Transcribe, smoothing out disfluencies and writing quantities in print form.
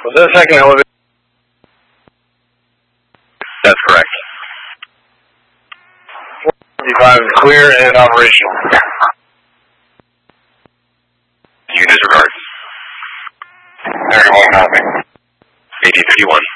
Was that second elevator? That's correct. 455 is clear and operational. Unit regards. 31 nothing. AT-51.